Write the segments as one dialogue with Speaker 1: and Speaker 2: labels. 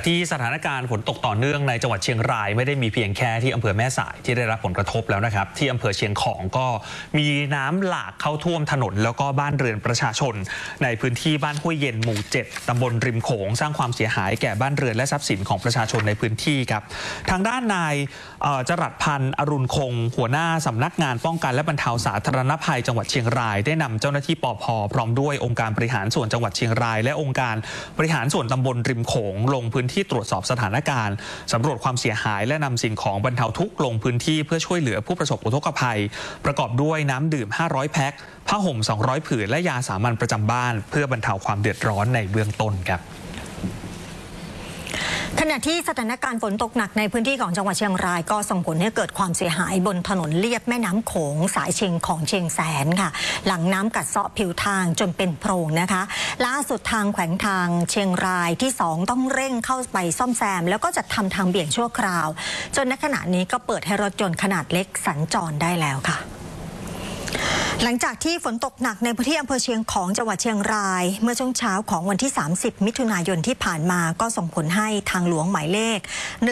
Speaker 1: ที่สถานการณ์ฝนตกต่อเนื่องในจังหวัดเชียงรายไม่ได้มีเพียงแค่ที่อำเภอแม่สายที่ได้รับผลกระทบแล้วนะครับที่อำเภอเชียงของก็มีน้ำหลากเข้าท่วมถนนแล้วก็บ้านเรือนประชาชนในพื้นที่บ้านห้วยเย็นหมู่ 7 ตำบลริมโขงสร้างความเสียหายแก่บ้านเรือนและทรัพย์สินของประชาชนในพื้นที่ครับทางด้านนายจรัสพันธ์อรุณคงหัวหน้าสำนักงานป้องกันและบรรเทาสาธารณภัยจังหวัดเชียงรายได้นำเจ้าหน้าที่ปภ.พร้อมด้วยองค์การบริหารส่วนจังหวัดเชียงรายและองค์การบริหารส่วนตำบลริมโขงลงพื้นที่ตรวจสอบสถานการณ์สำรวจความเสียหายและนำสิ่งของบรรเทาทุกข์ลงพื้นที่เพื่อช่วยเหลือผู้ประสบอุทกภัยประกอบด้วยน้ำดื่ม500แพ็คผ้าห่ม200ผืนและยาสามัญประจำบ้านเพื่อบรรเทาความเดือดร้อนในเบื้องต้นครับ
Speaker 2: ขณะที่สถานการณ์ฝนตกหนักในพื้นที่ของจังหวัดเชียงรายก็ส่งผลให้เกิดความเสียหายบนถนนเลียบแม่น้ำโขงสายเชียงของเชียงแสนค่ะหลังน้ำกัดเซาะผิวทางจนเป็นโพรงนะคะล่าสุดทางแขวงทางเชียงรายที่2ต้องเร่งเข้าไปซ่อมแซมแล้วก็จัดทำทางเบี่ยงชั่วคราวจนณขณะนี้ก็เปิดให้รถยนต์ขนาดเล็กสัญจรได้แล้วค่ะหลังจากที่ฝนตกหนักในพื้นที่อำเภอเชียงของจังหวัดเชียงรายเมื่อช่วงเช้าของวันที่30มิถุนายนที่ผ่านมาก็ส่งผลให้ทางหลวงหมายเลข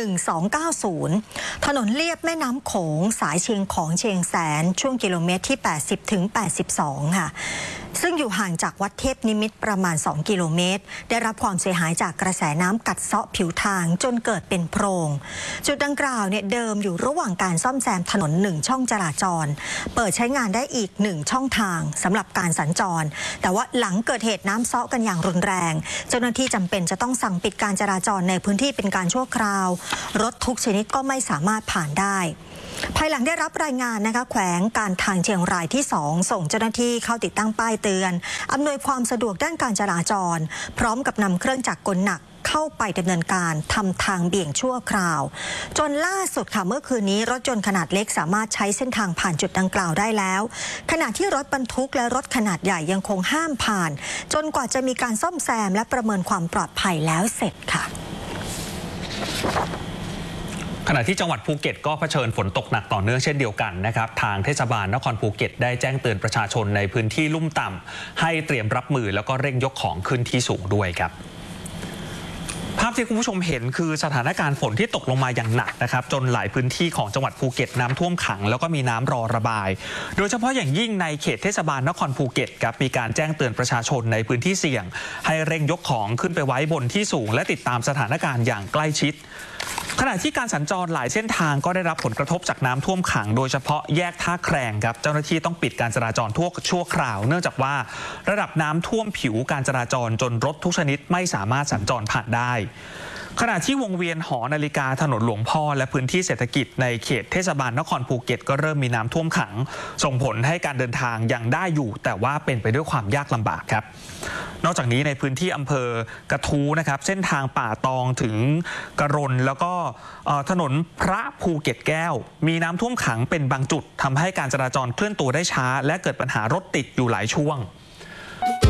Speaker 2: 1290ถนนเลียบแม่น้ำโขงสายเชียงของเชียงแสนช่วงกิโลเมตรที่80ถึง82ค่ะซึ่งอยู่ห่างจากวัดเทพนิมิตรประมาณ2กิโลเมตรได้รับความเสียหายจากกระแสน้ำกัดเซาะผิวทางจนเกิดเป็นโพรงจุดดังกล่าวเนี่ยเดิมอยู่ระหว่างการซ่อมแซมถนน1ช่องจราจรเปิดใช้งานได้อีก1ช่องทางสำหรับการสัญจรแต่ว่าหลังเกิดเหตุน้ำเซาะกันอย่างรุนแรงเจ้าหน้าที่จำเป็นจะต้องสั่งปิดการจราจรในพื้นที่เป็นการชั่วคราวรถทุกชนิดก็ไม่สามารถผ่านได้ภายหลังได้รับรายงานนะคะแขวงการทางเชียงรายที่2ส่งเจ้าหน้าที่เข้าติดตั้งป้ายเตือนอำนวยความสะดวกด้านการจราจรพร้อมกับนำเครื่องจักรกลหนักเข้าไปดำเนินการทำทางเบี่ยงชั่วคราวจนล่าสุดค่ะเมื่อคืนนี้รถยนต์ขนาดเล็กสามารถใช้เส้นทางผ่านจุดดังกล่าวได้แล้วขณะที่รถบรรทุกและรถขนาดใหญ่ยังคงห้ามผ่านจนกว่าจะมีการซ่อมแซมและประเมินความปลอดภัยแล้วเสร็จค่ะ
Speaker 1: ขณะที่จังหวัดภูเก็ตก็เผชิญฝนตกหนักต่อเนื่องเช่นเดียวกันนะครับทางเทศบาลนครภูเก็ตได้แจ้งเตือนประชาชนในพื้นที่ลุ่มต่ำให้เตรียมรับมือแล้วก็เร่งยกของขึ้นที่สูงด้วยครับภาพที่คุณผู้ชมเห็นคือสถานการณ์ฝนที่ตกลงมาอย่างหนักนะครับจนหลายพื้นที่ของจังหวัดภูเก็ตน้ำท่วมขังแล้วก็มีน้ำรอระบายโดยเฉพาะอย่างยิ่งในเขตเทศบาลนครภูเก็ตครับมีการแจ้งเตือนประชาชนในพื้นที่เสี่ยงให้เร่งยกของขึ้นไปไว้บนที่สูงและติดตามสถานการณ์อย่างใกล้ชิดขณะที่การสัญจรหลายเส้นทางก็ได้รับผลกระทบจากน้ำท่วมขังโดยเฉพาะแยกท่าแครงครับเจ้าหน้าที่ต้องปิดการจราจรชั่วคราวเนื่องจากว่าระดับน้ำท่วมผิวการจราจรจนรถทุกชนิดไม่สามารถสัญจรผ่านได้ขณะที่วงเวียนหอนาฬิกาถนนหลวงพ่อและพื้นที่เศรษฐกิจในเขตเทศบาลนครภูเก็ตก็เริ่มมีน้ำท่วมขังส่งผลให้การเดินทางยังได้อยู่แต่ว่าเป็นไปด้วยความยากลำบากครับนอกจากนี้ในพื้นที่อำเภอกระทู้นะครับเส้นทางป่าตองถึงกระรนแล้วก็ถนนพระภูเก็ตแก้วมีน้ำท่วมขังเป็นบางจุดทำให้การจราจรเคลื่อนตัวได้ช้าและเกิดปัญหารถติดอยู่หลายช่วง